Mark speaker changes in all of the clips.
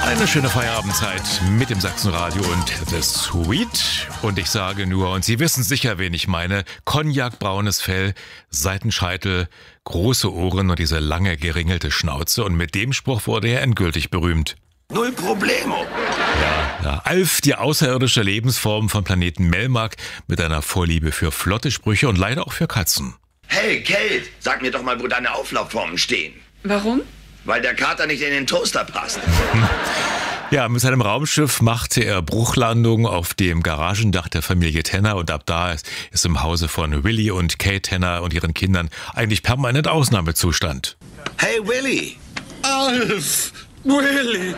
Speaker 1: Eine schöne Feierabendzeit mit dem Sachsenradio und The Sweet. Und ich sage nur, und Sie wissen sicher, wen ich meine, Cognac-braunes Fell, Seitenscheitel, große Ohren und diese lange geringelte Schnauze. Und mit dem Spruch wurde er endgültig berühmt.
Speaker 2: Null Problemo.
Speaker 1: Ja, Alf, die außerirdische Lebensform von Planeten Melmark mit einer Vorliebe für flotte Sprüche und leider auch für Katzen.
Speaker 2: Hey, Kate, sag mir doch mal, wo deine Auflaufformen stehen.
Speaker 3: Warum?
Speaker 2: Weil der Kater nicht in den Toaster passt.
Speaker 1: Ja, mit seinem Raumschiff machte er Bruchlandung auf dem Garagendach der Familie Tanner und ab da ist im Hause von Willy und Kate Tanner und ihren Kindern eigentlich permanent Ausnahmezustand.
Speaker 2: Hey, Willy.
Speaker 4: Alf! Willy!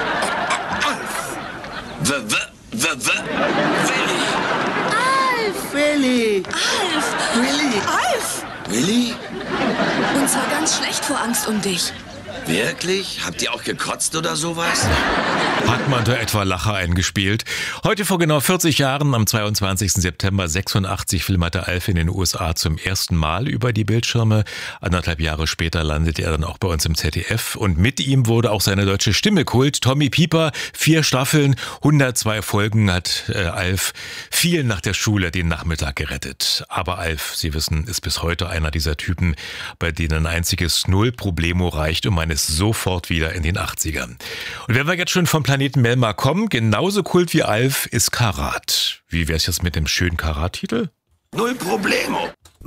Speaker 2: Willy.
Speaker 4: Willy!
Speaker 3: Alf!
Speaker 4: Willy!
Speaker 3: Alf!
Speaker 2: Willy?
Speaker 3: Uns war ganz schlecht vor Angst um dich.
Speaker 2: Wirklich? Habt ihr auch gekotzt oder sowas?
Speaker 1: Hat man da etwa Lacher eingespielt? Heute vor genau 40 Jahren, am 22. September 86, flimmerte Alf in den USA zum ersten Mal über die Bildschirme. 1,5 Jahre später landete er dann auch bei uns im ZDF. Und mit ihm wurde auch seine deutsche Stimme Kult. Tommy Pieper, 4 Staffeln, 102 Folgen hat Alf viel nach der Schule den Nachmittag gerettet. Aber Alf, Sie wissen, ist bis heute einer dieser Typen, bei denen ein einziges Null-Problemo reicht, um eine sofort wieder in den 80ern. Und wenn wir jetzt schon vom Planeten Melmark kommen, genauso Kult wie Alf ist Karat. Wie wär's jetzt mit dem schönen Karat-Titel?
Speaker 2: Null Problemo.